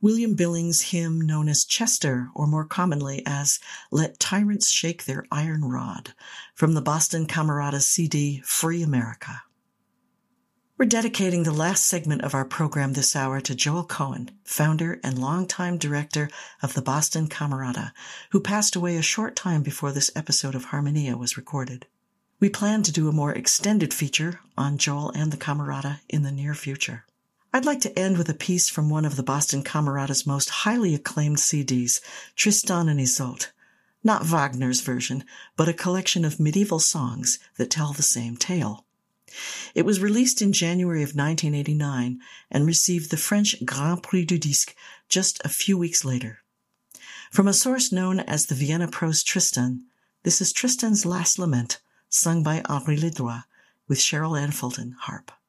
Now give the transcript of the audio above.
William Billings' hymn known as Chester, or more commonly as Let Tyrants Shake Their Iron Rod, from the Boston Camerata's CD, Free America. We're dedicating the last segment of our program this hour to Joel Cohen, founder and longtime director of the Boston Camerata, who passed away a short time before this episode of Harmonia was recorded. We plan to do a more extended feature on Joel and the Camerata in the near future. I'd like to end with a piece from one of the Boston Camerata's most highly acclaimed CDs, Tristan and Isolde. Not Wagner's version, but a collection of medieval songs that tell the same tale. It was released in January of 1989 and received the French Grand Prix du Disque just a few weeks later. From a source known as the Vienna Prose Tristan, this is Tristan's Last Lament, sung by Henri Ledroit, with Cheryl Ann Fulton, harp.